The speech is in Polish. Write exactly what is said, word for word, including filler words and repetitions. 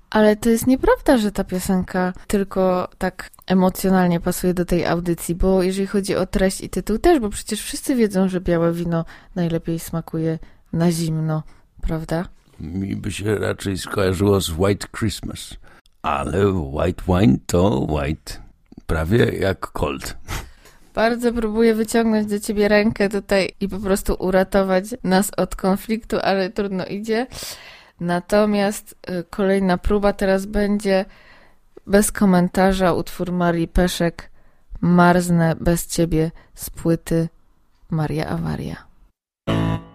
Ale to jest nieprawda, że ta piosenka tylko tak emocjonalnie pasuje do tej audycji, bo jeżeli chodzi o treść i tytuł też, bo przecież wszyscy wiedzą, że białe wino najlepiej smakuje na zimno, prawda? Mi by się raczej skojarzyło z White Christmas, ale white wine to white, prawie jak cold. Bardzo próbuję wyciągnąć do ciebie rękę tutaj i po prostu uratować nas od konfliktu, ale trudno idzie. Natomiast y, kolejna próba teraz będzie bez komentarza utwór Marii Peszek Marznę bez ciebie z płyty Maria Awaria.